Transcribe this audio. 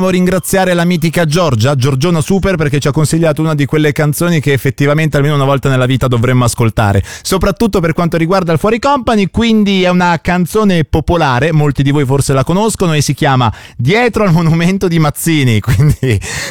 Ringraziare la mitica Giorgiona Super, perché ci ha consigliato una di quelle canzoni che effettivamente almeno una volta nella vita dovremmo ascoltare, soprattutto per quanto riguarda il Fuori Company. Quindi è una canzone popolare, molti di voi forse la conoscono, e si chiama Dietro al monumento di Mazzini, quindi